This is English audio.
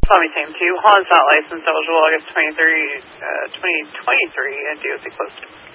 let me see, too. Holland's not license eligible August 23, 2023 at DOC closed.